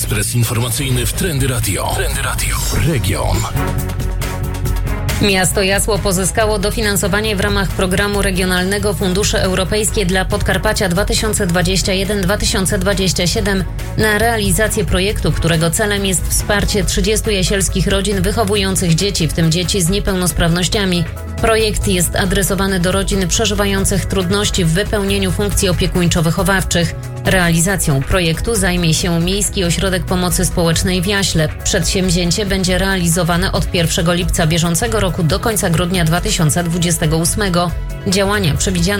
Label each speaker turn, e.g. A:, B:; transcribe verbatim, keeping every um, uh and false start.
A: Ekspres informacyjny w Trendy Radio. Trendy Radio. Region.
B: Miasto Jasło pozyskało dofinansowanie w ramach programu regionalnego Fundusze Europejskie dla Podkarpacia dwa tysiące dwudziesty pierwszy do dwa tysiące dwudziestego siódmego na realizację projektu, którego celem jest wsparcie trzydziestu jasielskich rodzin wychowujących dzieci, w tym dzieci z niepełnosprawnościami. Projekt jest adresowany do rodzin przeżywających trudności w wypełnieniu funkcji opiekuńczo-wychowawczych. Realizacją projektu zajmie się Miejski Ośrodek Pomocy Społecznej w Jaśle. Przedsięwzięcie będzie realizowane od pierwszego lipca bieżącego roku do końca grudnia dwa tysiące dwudziestego ósmego. Działania przewidziane